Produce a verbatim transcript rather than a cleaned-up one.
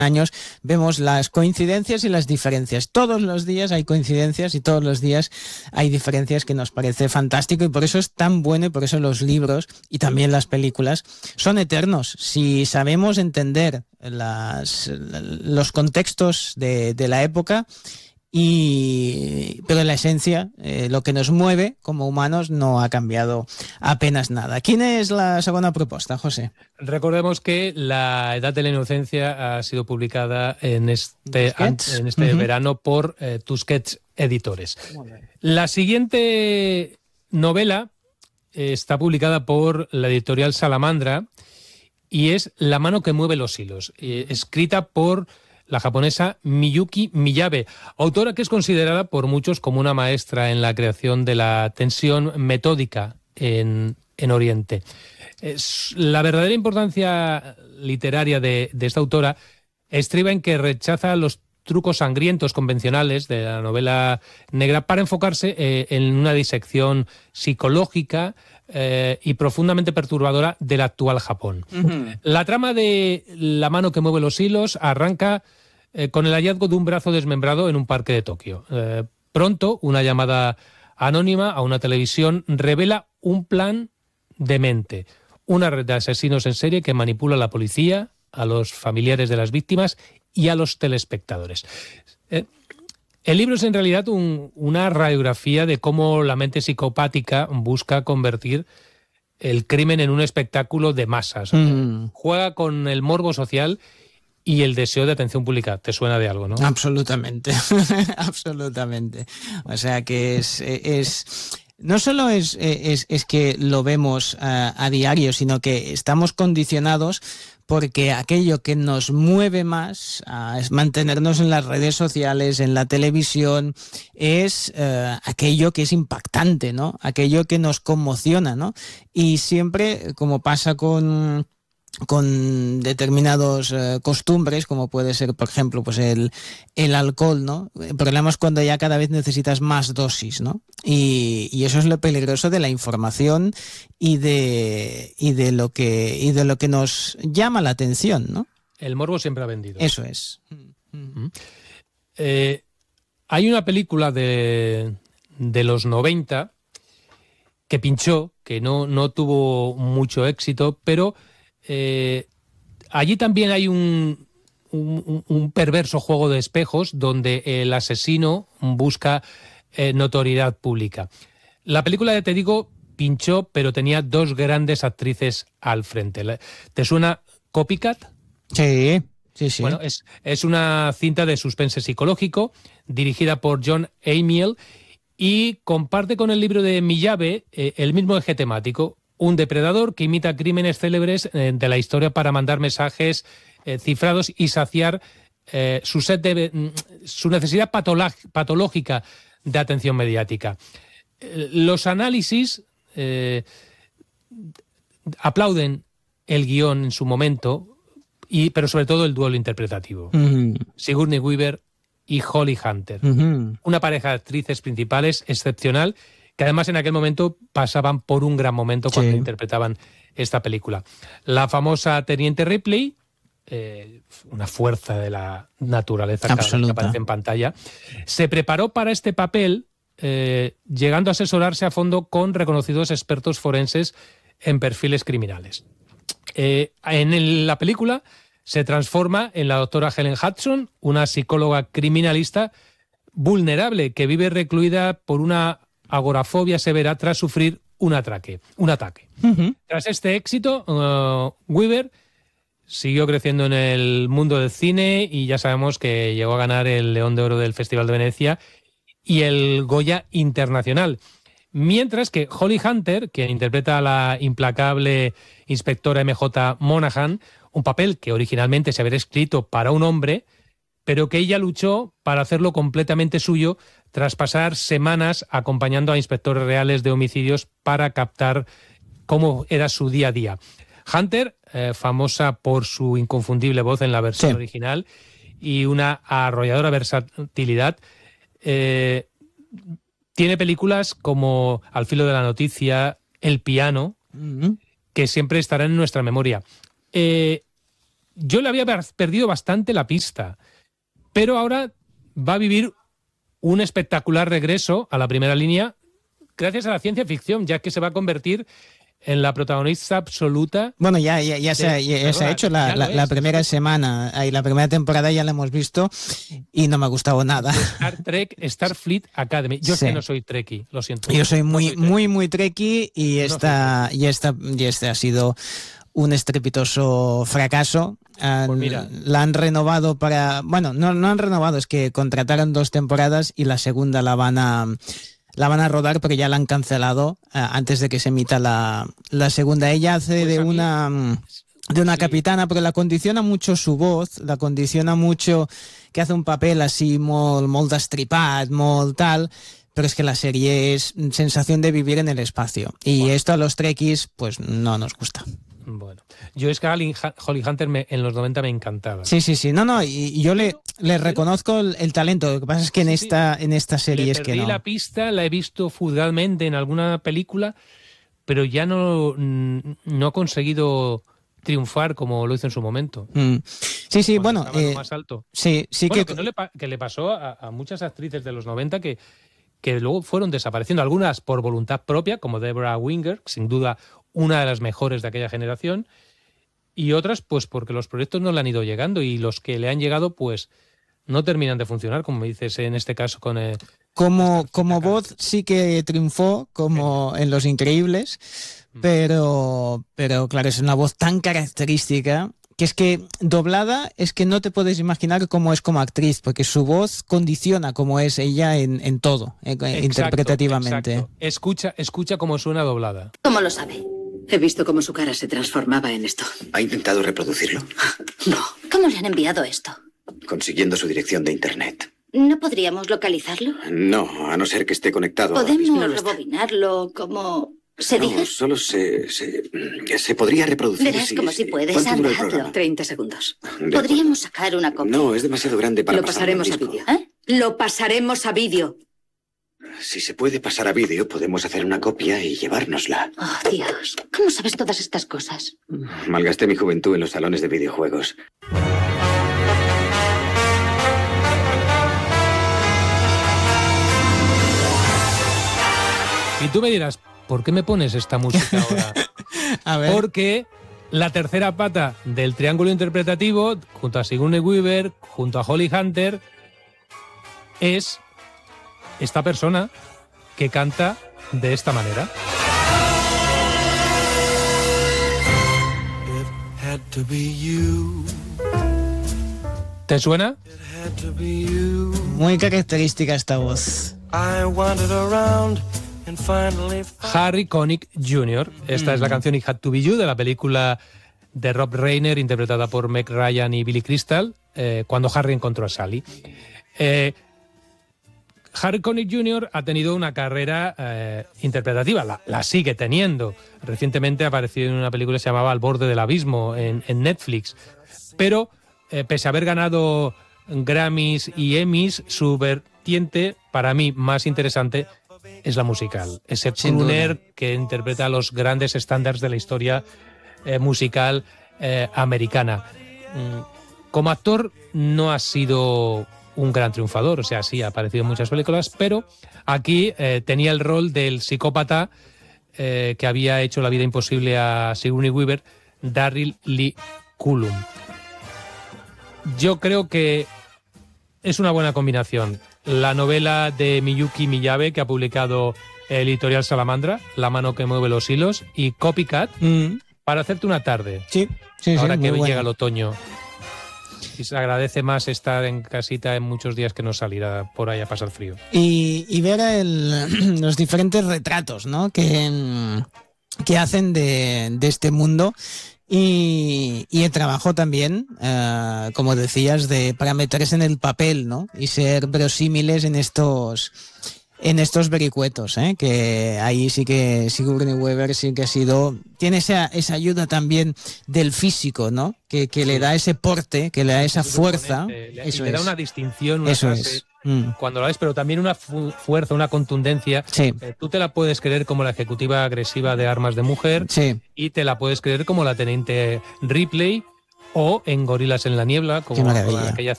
años, vemos las coincidencias y las diferencias. Todos los días hay coincidencias y todos los días hay diferencias, que nos parece fantástico, y por eso es tan bueno, y por eso los libros y también las películas son eternos. Si sabemos entender las, los contextos de, de la época, y pero la esencia, eh, lo que nos mueve como humanos, no ha cambiado apenas nada. ¿Quién es la segunda propuesta, José? Recordemos que La Edad de la Inocencia ha sido publicada en este, an, en este uh-huh. verano por eh, Tusquets Editores. La siguiente novela eh, está publicada por la editorial Salamandra y es La mano que mueve los hilos, eh, escrita por la japonesa Miyuki Miyabe, autora que es considerada por muchos como una maestra en la creación de la tensión metódica en, en Oriente. Es, la verdadera importancia literaria de, de esta autora estriba en que rechaza los trucos sangrientos convencionales de la novela negra para enfocarse eh, en una disección psicológica eh, y profundamente perturbadora del actual Japón. Uh-huh. La trama de La mano que mueve los hilos arranca Eh, con el hallazgo de un brazo desmembrado en un parque de Tokio. Eh, pronto, una llamada anónima a una televisión revela un plan demente, una red de asesinos en serie que manipula a la policía, a los familiares de las víctimas y a los telespectadores. Eh, el libro es en realidad un, una radiografía de cómo la mente psicopática busca convertir el crimen en un espectáculo de masas. Mm. Juega con el morbo social y el deseo de atención pública. ¿Te suena de algo, no? Absolutamente, absolutamente. O sea que es... es... No solo es, es, es que lo vemos uh, a diario, sino que estamos condicionados porque aquello que nos mueve más uh, es mantenernos en las redes sociales, en la televisión, es uh, aquello que es impactante, ¿no? Aquello que nos conmociona, ¿no? Y siempre, como pasa con... con determinados eh, costumbres, como puede ser, por ejemplo, pues el, el alcohol, ¿no? El problema es cuando ya cada vez necesitas más dosis, ¿no? Y, y eso es lo peligroso de la información y de, y de lo que, y de lo que nos llama la atención, ¿no? El morbo siempre ha vendido. Eso es. Mm-hmm. Eh, hay una película de, de los noventa que pinchó, que no, no tuvo mucho éxito, pero Eh, allí también hay un, un, un perverso juego de espejos donde el asesino busca eh, notoriedad pública. La película, ya te digo, pinchó, pero tenía dos grandes actrices al frente. ¿Te suena Copycat? Sí, sí, sí. Bueno, es, es una cinta de suspense psicológico dirigida por John Amiel y comparte con el libro de Miyabe eh, el mismo eje temático. Un depredador que imita crímenes célebres eh, de la historia para mandar mensajes eh, cifrados y saciar eh, su, sed de, su necesidad patológica de atención mediática. Eh, los análisis eh, aplauden el guión en su momento, y, pero sobre todo el duelo interpretativo. Uh-huh. Sigourney Weaver y Holly Hunter. Uh-huh. Una pareja de actrices principales excepcional, que además en aquel momento pasaban por un gran momento cuando sí. interpretaban esta película. La famosa Teniente Ripley, eh, una fuerza de la naturaleza cada vez que aparece en pantalla, se preparó para este papel eh, llegando a asesorarse a fondo con reconocidos expertos forenses en perfiles criminales. Eh, en el, la película se transforma en la doctora Helen Hudson, una psicóloga criminalista vulnerable que vive recluida por una agorafobia severa tras sufrir un ataque. Un ataque. Uh-huh. Tras este éxito, uh, Weaver siguió creciendo en el mundo del cine y ya sabemos que llegó a ganar el León de Oro del Festival de Venecia y el Goya Internacional. Mientras que Holly Hunter, quien interpreta a la implacable inspectora M J Monaghan, un papel que originalmente se había escrito para un hombre, pero que ella luchó para hacerlo completamente suyo tras pasar semanas acompañando a inspectores reales de homicidios para captar cómo era su día a día. Hunter, eh, famosa por su inconfundible voz en la versión sí. original y una arrolladora versatilidad, eh, tiene películas como Al filo de la noticia, El piano, uh-huh. que siempre estarán en nuestra memoria. Eh, yo le había perdido bastante la pista, pero ahora va a vivir un espectacular regreso a la primera línea gracias a la ciencia ficción, ya que se va a convertir en la protagonista absoluta. Bueno, ya, ya, ya, de, se, ha, ya, ya se ha hecho la, la, la primera semana y la primera temporada ya la hemos visto y no me ha gustado nada. Star Trek, Starfleet Academy. Yo sí. que no soy trekkie, lo siento. Yo soy muy, no soy muy, muy trekkie y esta, no y esta, y este ha sido un estrepitoso fracaso. Pues mira. La han renovado para... Bueno, no, no han renovado, es que contrataron dos temporadas y la segunda la van a... La van a rodar porque ya la han cancelado uh, antes de que se emita la, la segunda. Ella hace pues de una de una sí. capitana, pero la condiciona mucho su voz, la condiciona mucho que hace un papel así molt, molt destripat, molt tal, pero es que la serie es sensación de vivir en el espacio. Y bueno. esto a los trekkies pues no nos gusta. Bueno, yo es que Holly Hunter me, en los noventa me encantaba. Sí, sí, sí. No, no, y, y yo le, le reconozco el, el talento. Lo que pasa es que en sí, esta en esta serie le es que no. la pista, la he visto fugazmente en alguna película, pero ya no, no ha conseguido triunfar como lo hizo en su momento. Mm. Sí, sí, bueno. Eh, más alto. Sí, sí bueno, que... que, no le, que le pasó a, a muchas actrices de los noventa que, que luego fueron desapareciendo. Algunas por voluntad propia, como Deborah Winger, sin duda una de las mejores de aquella generación, y otras pues porque los proyectos no le han ido llegando y los que le han llegado pues no terminan de funcionar, como dices en este caso con... Eh, como como voz sí que triunfó, como en Los Increíbles, pero, pero claro, es una voz tan característica que es que doblada es que no te puedes imaginar cómo es como actriz, porque su voz condiciona cómo es ella en, en todo, eh, exacto, interpretativamente. Exacto. Escucha, escucha cómo suena doblada. ¿Cómo lo sabe? He visto cómo su cara se transformaba en esto. ¿Ha intentado reproducirlo? No. ¿Cómo le han enviado esto? Consiguiendo su dirección de internet. ¿No podríamos localizarlo? No, a no ser que esté conectado. ¿Podemos rebobinarlo como se no, dice? Solo se, se, se podría reproducir. Verás sí, como sí. si puedes. ¿Cuánto dura el Hazlo. programa? treinta segundos. De Podríamos sacar una copia. No, es demasiado grande para Lo pasaremos a vídeo. ¿Eh? Lo pasaremos a vídeo. Si se puede pasar a vídeo, podemos hacer una copia y llevárnosla. Oh, Dios. ¿Cómo sabes todas estas cosas? Malgasté mi juventud en los salones de videojuegos. Y tú me dirás, ¿por qué me pones esta música ahora? A ver. Porque la tercera pata del triángulo interpretativo, junto a Sigourney Weaver, junto a Holly Hunter, es esta persona que canta de esta manera. ¿Te suena? Muy característica esta voz. Harry Connick junior Esta mm. es la canción It Had to Be You de la película de Rob Reiner, interpretada por Meg Ryan y Billy Crystal, eh, cuando Harry encontró a Sally. Eh, Harry Connick junior ha tenido una carrera eh, interpretativa, la, la sigue teniendo. Recientemente ha aparecido en una película que se llamaba Al borde del abismo en, en Netflix. Pero, eh, pese a haber ganado Grammys y Emmys, su vertiente, para mí, más interesante es la musical. Ese crooner que interpreta los grandes estándares de la historia eh, musical eh, americana. Como actor no ha sido un gran triunfador, o sea, sí ha aparecido en muchas películas, pero aquí eh, tenía el rol del psicópata eh, que había hecho la vida imposible a Sigourney Weaver, Darryl Lee Cullum. Yo creo que es una buena combinación. La novela de Miyuki Miyabe, que ha publicado el editorial Salamandra, La mano que mueve los hilos, y Copycat, mm. para hacerte una tarde. Sí, sí, ahora sí, que bueno. llega el otoño. Y se agradece más estar en casita en muchos días que no salir a, por ahí a pasar frío. Y, y ver el, los diferentes retratos, ¿no?, que, que hacen de, de este mundo. Y, y el trabajo también, uh, como decías, de para meterse en el papel, ¿no?, y ser verosímiles en estos en estos vericuetos, ¿eh? Que ahí sí que Sigourney Weaver sí que ha sido, tiene esa, esa ayuda también del físico, ¿no?, que, que sí. le da ese porte, que le da esa fuerza. Le, eso le es. da una distinción, una eso frase, es. Mm. cuando la ves, pero también una fu fuerza, una contundencia. Sí. Eh, tú te la puedes creer como la ejecutiva agresiva de Armas de Mujer, sí. y te la puedes creer como la teniente Ripley o en Gorilas en la niebla, como aquella